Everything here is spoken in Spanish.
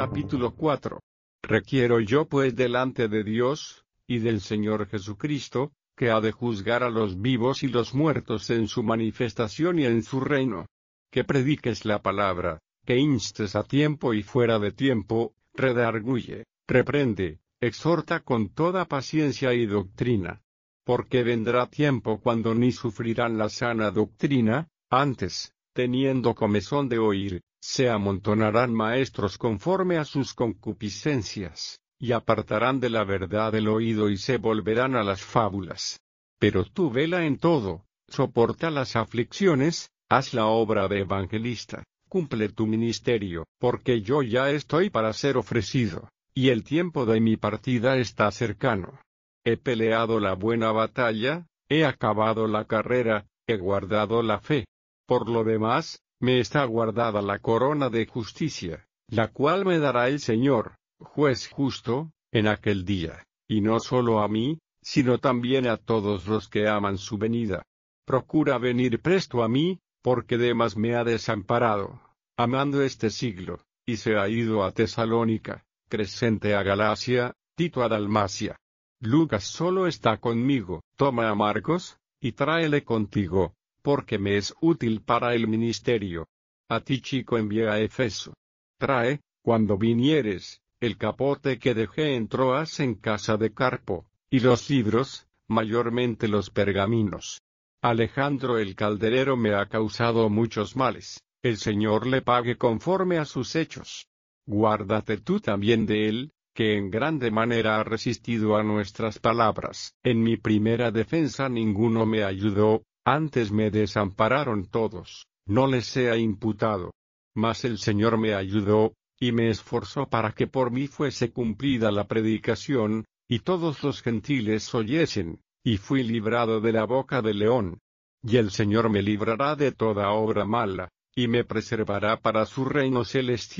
Capítulo 4. Requiero yo pues delante de Dios, y del Señor Jesucristo, que ha de juzgar a los vivos y los muertos en su manifestación y en su reino, que prediques la palabra, que instes a tiempo y fuera de tiempo, redarguye, reprende, exhorta con toda paciencia y doctrina. Porque vendrá tiempo cuando ni sufrirán la sana doctrina, antes, teniendo comezón de oír, se amontonarán maestros conforme a sus concupiscencias, y apartarán de la verdad el oído y se volverán a las fábulas. Pero tú vela en todo, soporta las aflicciones, haz la obra de evangelista, cumple tu ministerio, porque yo ya estoy para ser ofrecido, y el tiempo de mi partida está cercano. He peleado la buena batalla, he acabado la carrera, he guardado la fe. Por lo demás, me está guardada la corona de justicia, la cual me dará el Señor, juez justo, en aquel día, y no solo a mí, sino también a todos los que aman su venida. Procura venir presto a mí, porque Demas me ha desamparado, amando este siglo, y se ha ido a Tesalónica, Crescente a Galacia, Tito a Dalmacia. Lucas solo está conmigo, toma a Marcos, y tráele contigo, porque me es útil para el ministerio. A ti Chico envié a Efeso. Trae, cuando vinieres, el capote que dejé en Troas en casa de Carpo, y los libros, mayormente los pergaminos. Alejandro el calderero me ha causado muchos males, el Señor le pague conforme a sus hechos. Guárdate tú también de él, que en grande manera ha resistido a nuestras palabras. En mi primera defensa ninguno me ayudó, antes me desampararon todos, no les sea imputado. Mas el Señor me ayudó, y me esforzó para que por mí fuese cumplida la predicación, y todos los gentiles oyesen, y fui librado de la boca del león. Y el Señor me librará de toda obra mala, y me preservará para su reino celestial.